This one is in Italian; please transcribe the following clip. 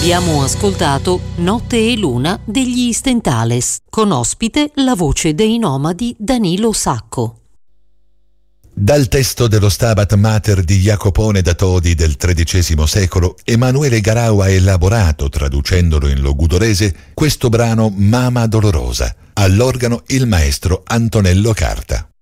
Abbiamo ascoltato Notte e Luna degli Stentales, con ospite la voce dei nomadi Danilo Sacco. Dal testo dello Stabat Mater di Jacopone da Todi del XIII secolo, Emanuele Garau ha elaborato, traducendolo in logudorese, questo brano Mama Dolorosa, all'organo il maestro Antonello Carta.